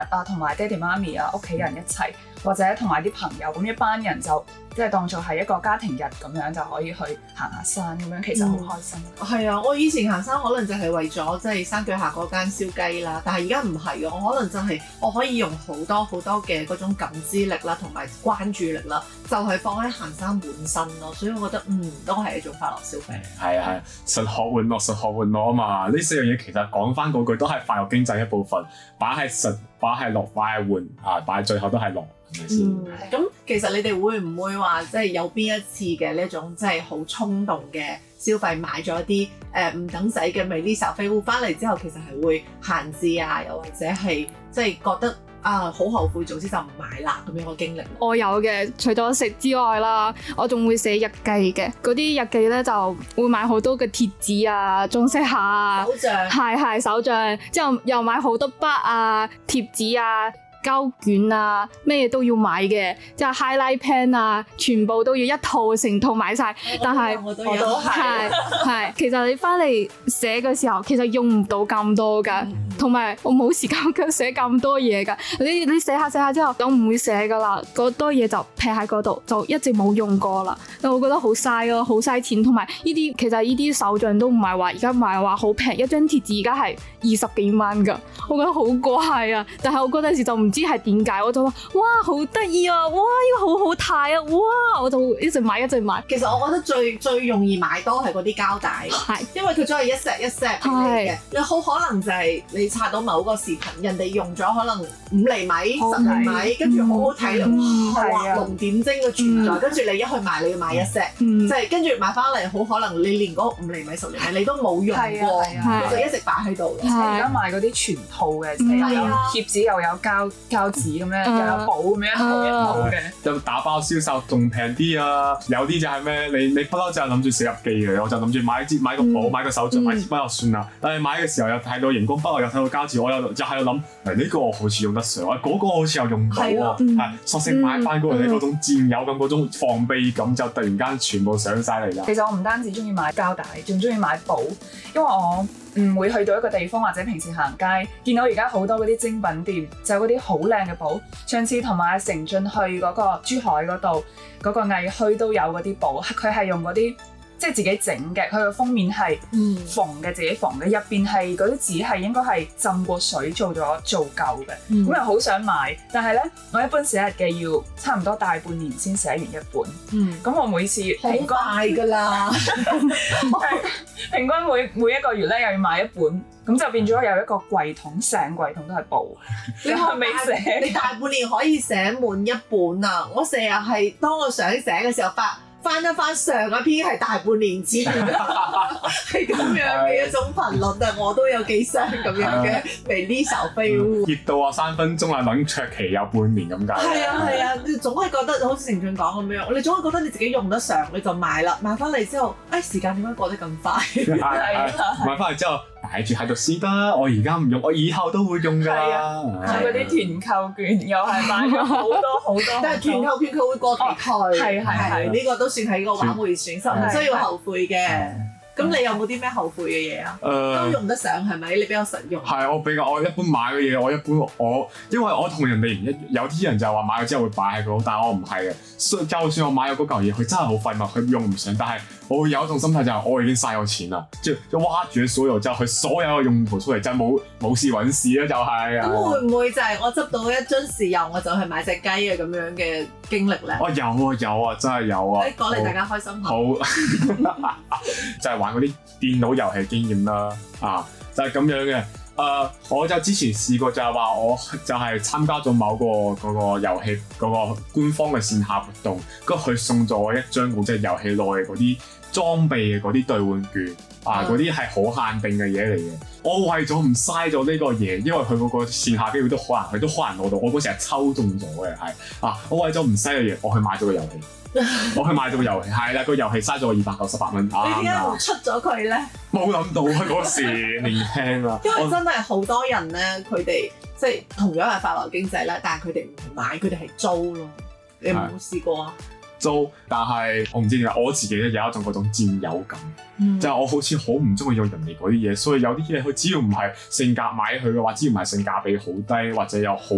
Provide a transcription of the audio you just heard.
啊，同埋爹哋媽咪啊、屋企人一齊，或者同埋啲朋友咁一班人就即係當做係一個家庭日咁樣就可以去行下山咁樣，其實好開心。 係啊，我以前行山可能就係為咗即係山腳下嗰間燒雞啦，但係而家唔係嘅，我可能就係我可以用好多嘅嗰種感知力啦，同埋關注力啦，就係放喺行山本身咯，所以我覺得都係一種快樂消費。 係啊，實學玩樂，實學玩樂啊嘛！呢四樣嘢其實講翻嗰句都係快樂經濟一部分，擺係實，擺係樂，擺係玩啊，擺最後都係樂，係咪先？ 咁其實你哋會唔會話即係有邊一次嘅呢種即係好衝動嘅消費，買咗一啲唔等使嘅 Melissa 飛壺翻嚟之後，其實係會閒置啊，又或者係即係覺得好後悔，早知就唔買啦咁樣嘅經歷？ 我有嘅，除咗食之外啦，我仲會寫日記嘅。嗰啲日記咧就會買好多嘅貼紙啊、裝飾下啊、 手帳， 係手帳，之後又買好多筆啊、貼紙啊、膠卷啊，咩嘢都要買嘅，即係 highlight pen 啊，全部都要一套成套買晒。但係我都有， 係，其實你翻嚟寫嘅時候，其實用唔到咁多㗎，同埋我冇時間寫咁多嘢㗎。你寫下之後，我唔會寫㗎啦，嗰多嘢就劈喺嗰度，就一直冇用過啦。我覺得好嘥咯，好嘥錢，同埋其實呢啲手帳都唔係話而家賣話好平，一張貼紙而家係20幾蚊㗎，我覺得好貴啊。但係我嗰陣時就唔知係點解，我就話哇好得意啊，哇呢個好好睇啊，哇我就一直買。 其實我覺得最容易買多係嗰啲膠帶， 係因為佢真係一 set 一 set 俾你嘅。你好可能就係你刷到某個視頻，人哋用咗可能5厘米、10厘米，跟住好好睇，畫龍點睛嘅存在，跟住你一去買你要買一 set，即係跟住買翻嚟好可能你連嗰5厘米、10厘米你都冇用過，佢就一直擺喺度。 而家賣嗰啲全套嘅，即係又有貼紙又有膠紙咁樣，又有簿咁樣一套嘅。 就打包銷售仲平啲啊！有啲就係咩？你不嬲就係諗住寫日記嘅，我就諗住買個簿、買個手帳、買支筆就算啦。但係買嘅時候又睇到熒光筆，我又睇到膠紙，我又就喺度諗，呢個我好似用得上，嗰個好似又用到喎。係索性買翻嗰種佔有感、嗰種防備感，就突然間全部上晒嚟啦。 其實我唔單止中意買膠帶，仲中意買簿，因為我唔會去到一個地方或者平時行街，見到而家好多嗰啲精品店，就有嗰啲好靚嘅簿。上次同埋阿成進去嗰個珠海嗰度嗰個藝墟都有嗰啲簿，佢係用嗰啲即係自己整嘅，佢個封面係縫嘅，自己縫嘅，入邊係嗰啲紙係應該係浸過水做舊嘅，咁又好想買，但係咧我一般寫日記要差唔多大半年先寫完一本，咁我每次平均快㗎啦， 平均每一個月咧又要買一本。咁就變咗有一個櫃桶，成櫃桶都係簿。你係未寫？ 你大半年可以寫滿一本啊！我成日係當我想寫嘅時候翻一翻上一篇係大半年前，係咁樣嘅一種頻率啊！我都有幾箱咁樣嘅Melissa飛壺， 熱到啊3分鐘啊，等卓期有半年咁解。 係啊，你總係覺得好似成俊講咁樣，你總係覺得你自己用得上，你就買啦。買翻嚟之後，時間點解過得咁快？ 買翻嚟之後擺住喺度先得，我而家唔用，我以後都會用㗎。 嗰啲團購券又係買咗好多， 但係團購券佢會過期退，係呢個都算係個挽回損失，唔需要後悔嘅。咁你有冇啲咩後悔嘅嘢啊？都用得上係咪？你比較實用。 係我一般買嘅嘢，因為我同人哋唔一，有啲人就話買咗之後會擺喺度，但係我唔係嘅。就算我買咗嗰嚿嘢，佢真係好廢物，佢用唔上，但係我會有一種心態就係我已經嘥咗錢啦，即係挖住所有之後，佢所有嘅用途出嚟就冇事揾事啦，就係。 咁會唔會就係我執到一樽豉油，我就去買隻雞啊咁樣嘅經歷咧？ 有啊，真係有啊！ 講嚟大家開心下。 好，就係玩嗰啲電腦遊戲經驗啦，就係咁樣嘅。我就之前試過就係話我就係參加咗某個嗰個遊戲嗰個官方嘅線下活動，跟住佢送咗我一張嗰隻遊戲內嗰啲裝備嘅嗰啲兌換券，嗰啲係好限定嘅嘢嚟嘅。我為咗唔嘥咗呢個嘢，因為佢嗰個線下機會都好難攞到。我嗰時係抽中咗嘅，我為咗唔嘥嘅嘢，我去買咗個遊戲。係啦，個遊戲嘥咗我298蚊。 你點解唔出咗佢咧？ 冇諗到啊！嗰時年輕啊， 因為真係好多人咧，佢哋即係同樣係快樂經濟咧，但係佢哋唔買，佢哋係租咯。你有冇試過啊？ 租，但係我唔知點解我自己咧有一種嗰種佔有感，就係我好似好唔中意用人哋嗰啲嘢，所以有啲嘢佢只要唔係性價買佢嘅話，只要唔係性價比好低或者有好